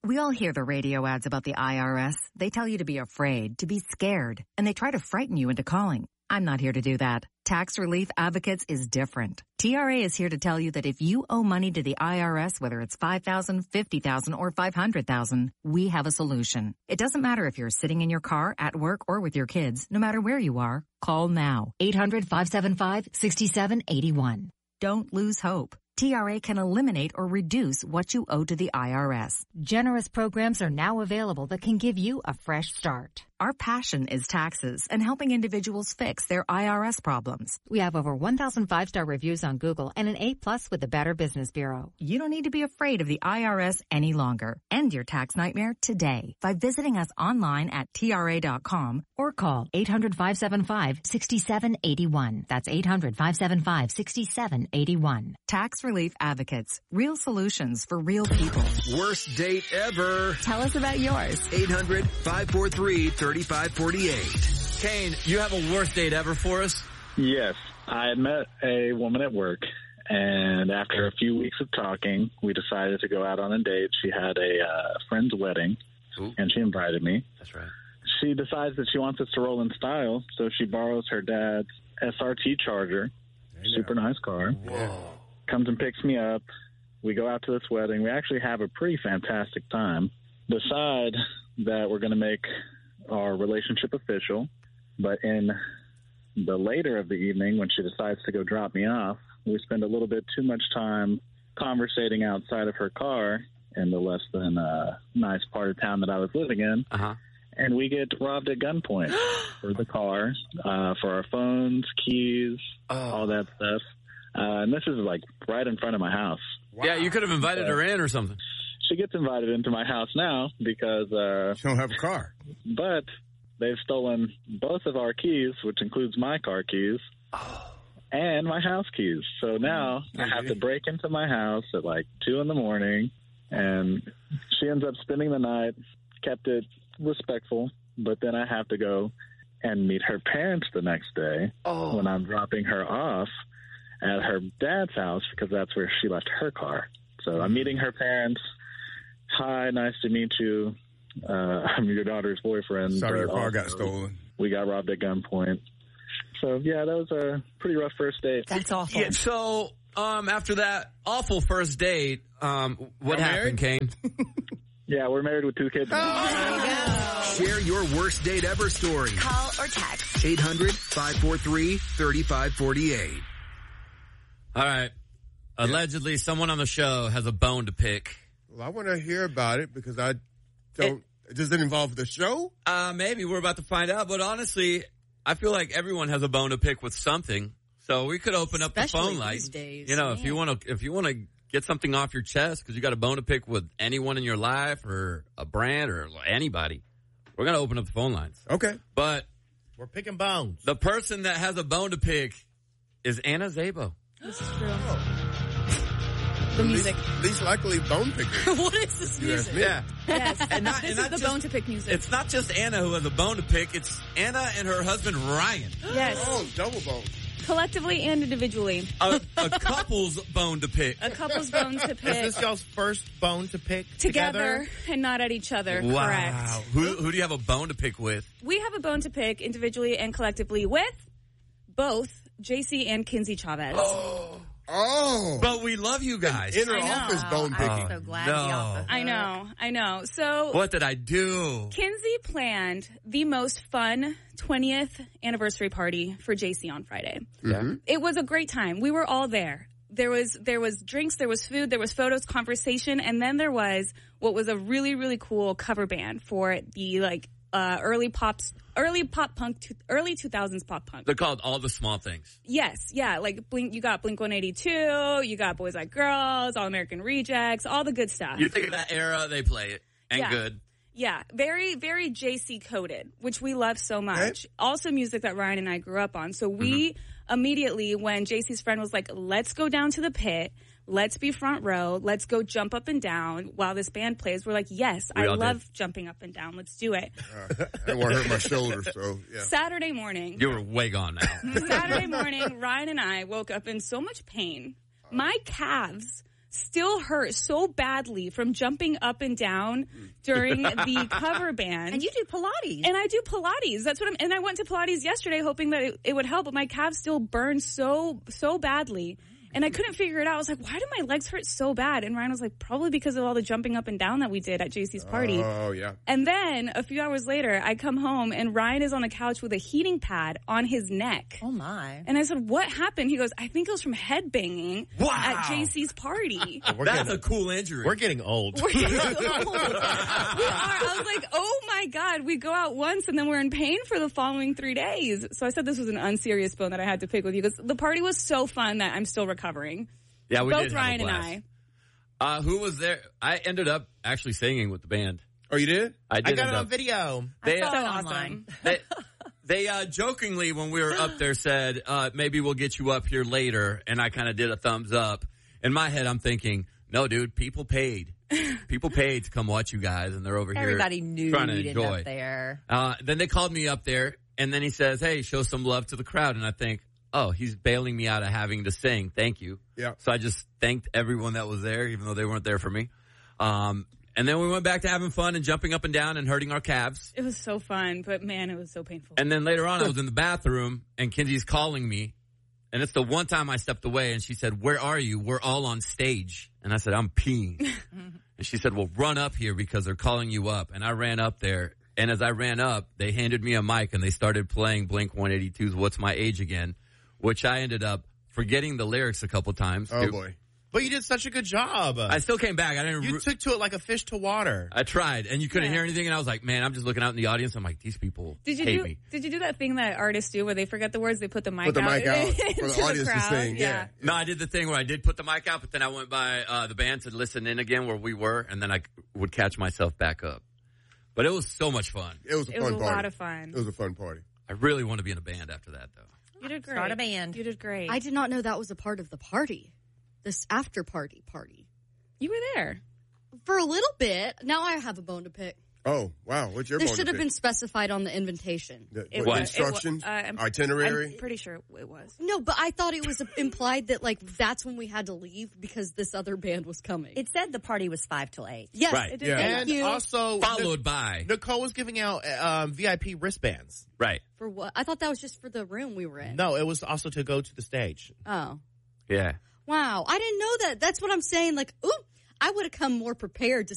We all hear the radio ads about the IRS. They tell you to be afraid, to be scared, and they try to frighten you into calling. I'm not here to do that. Tax Relief Advocates is different. TRA is here to tell you that if you owe money to the IRS, whether it's $5,000, $50,000, or $500,000, we have a solution. It doesn't matter if you're sitting in your car, at work, or with your kids. No matter where you are, call now. 800-575-6781. Don't lose hope. TRA can eliminate or reduce what you owe to the IRS. Generous programs are now available that can give you a fresh start. Our passion is taxes and helping individuals fix their IRS problems. We have over 1,000 5-star reviews on Google and an A+ with the Better Business Bureau. You don't need to be afraid of the IRS any longer. End your tax nightmare today by visiting us online at TRA.com or call 800-575-6781. That's 800-575-6781. Tax Relief Advocates. Real solutions for real people. Worst date ever. Tell us about yours. 800-543-3548. Kane, you have a worst date ever for us? Yes. I had met a woman at work, and after a few weeks of talking, we decided to go out on a date. She had a friend's wedding, and she invited me. That's right. She decides that she wants us to roll in style, so she borrows her dad's SRT Charger, super nice car. Whoa. Comes and picks me up. We go out to this wedding. We actually have a pretty fantastic time. Decide that we're going to make our relationship official, but in the later of the evening, when she decides to go drop me off, we spend a little bit too much time conversating outside of her car in the less than nice part of town that I was living in, and we get robbed at gunpoint for the car, for our phones, keys, all that stuff. And this is like right in front of my house. Wow. Yeah, you could have invited her in or something. She gets invited into my house now because she don't have a car. But they've stolen both of our keys, which includes my car keys, and my house keys. So now I have to break into my house at like 2 a.m, and she ends up spending the night, kept it respectful, but then I have to go and meet her parents the next day when I'm dropping her off at her dad's house because that's where she left her car. So I'm meeting her parents. Hi, nice to meet you. I'm your daughter's boyfriend. Sorry, your car got stolen. We got robbed at gunpoint. So, yeah, that was a pretty rough first date. That's awful. Yeah, so, after that awful first date, what happened, Kane? Yeah, we're married with 2 kids. Share your worst date ever story. Call or text. 800-543-3548. All right. Allegedly, someone on the show has a bone to pick. Well, I want to hear about it because I don't. Does it involve the show? Maybe we're about to find out. But honestly, I feel like everyone has a bone to pick with something. So we could open up the phone line. These days, you know, if you want to get something off your chest because you got a bone to pick with anyone in your life or a brand or anybody, we're gonna open up the phone lines. Okay. But we're picking bones. The person that has a bone to pick is Anna Szabo. This is true. The music. Least likely bone picker. What is this music? Yeah. Yes. This is the bone to pick music. It's not just Anna who has a bone to pick. It's Anna and her husband, Ryan. Yes. Oh, double bone. Collectively and individually. A couple's bone to pick. A couple's bone to pick. Is this y'all's first bone to pick together? And not at each other. Wow. Correct. Who do you have a bone to pick with? We have a bone to pick individually and collectively with both JC and Kinsey Chavez. Oh. But we love you guys. Inner office bone picking. I'm so glad the office. I know. So what did I do? Kinsey planned the most fun 20th anniversary party for JC on Friday. Mm-hmm. It was a great time. We were all there. There was drinks, there was food, there was photos, conversation, and then there was what was a really, really cool cover band for the early 2000s pop punk. They're called All the Small Things. Yes, yeah, like you got Blink-182, you got Boys Like Girls, All American Rejects, all the good stuff. You think of that era, they play it, and good. Yeah, very, very JC coded, which we love so much. Right. Also music that Ryan and I grew up on. So we immediately, when JC's friend was like, let's go down to the pit, let's be front row, let's go jump up and down while this band plays. We're like, yes, I love jumping up and down. Let's do it. I didn't want to hurt my shoulder, so yeah. Saturday morning. You were way gone now. Saturday morning, Ryan and I woke up in so much pain. My calves still hurt so badly from jumping up and down during the cover band. And you do Pilates. And I do Pilates. That's what and I went to Pilates yesterday hoping that it would help, but my calves still burn so badly. And I couldn't figure it out. I was like, why do my legs hurt so bad? And Ryan was like, probably because of all the jumping up and down that we did at JC's party. Oh, yeah. And then a few hours later, I come home and Ryan is on the couch with a heating pad on his neck. Oh, my. And I said, what happened? He goes, I think it was from headbanging at JC's party. That's a cool injury. We're getting old. We're getting old. We are. I was like, oh my God, we go out once and then we're in pain for the following 3 days. So I said this was an unserious bone that I had to pick with you because the party was so fun that I'm still recovering. Yeah, we both did Ryan have a and blast. Who was there? I ended up actually singing with the band. Oh, you did? I got it on video. They, I saw it awesome. online. They jokingly, when we were up there, said, maybe we'll get you up here later. And I kind of did a thumbs up. In my head, I'm thinking, no, dude, people paid. People paid to come watch you guys, and they're over Everybody here knew trying to you'd end enjoy. up there. Then they called me up there, and then he says, hey, show some love to the crowd. And I think, oh, he's bailing me out of having to sing. Thank you. Yeah. So I just thanked everyone that was there, even though they weren't there for me. And then we went back to having fun and jumping up and down and hurting our calves. It was so fun, but man, it was so painful. And then later on, I was in the bathroom, and Kinsey's calling me. And it's the one time I stepped away, and she said, where are you? We're all on stage. And I said, I'm peeing. And she said, well, run up here because they're calling you up. And I ran up there. And as I ran up, they handed me a mic, and they started playing Blink-182's What's My Age Again, which I ended up forgetting the lyrics a couple times. Oh, boy. But you did such a good job. I still came back. You took to it like a fish to water. I tried, and you couldn't hear anything, and I was like, man, I'm just looking out in the audience. I'm like, these people hate me. Did you do that thing that artists do where they forget the words, they put the mic out? Put the mic out into for the audience to crowd? sing, yeah. No, I did the thing where I did put the mic out, but then I went by the band to listen in again where we were, and then I would catch myself back up. But it was so much fun. It was a fun party. It was a lot of fun. It was a fun party. I really want to be in a band after that, though. You did great. Start a band. You did great. I did not know that was a part of the party. This after party. You were there. For a little bit. Now I have a bone to pick. Oh, wow. What's your This bone should to have pick? been specified on the invitation. What? Instructions? Itinerary? I'm pretty sure it was. No, but I thought it was implied that, like, that's when we had to leave because this other band was coming. It said the party was 5 till 8. Yes, Right. it did. Yeah. Thank And you. also, Followed by. Nicole was giving out VIP wristbands. Right. For what? I thought that was just for the room we were in. No, it was also to go to the stage. Oh. Yeah. Wow. I didn't know that. That's what I'm saying. Like, ooh, I would have come more prepared to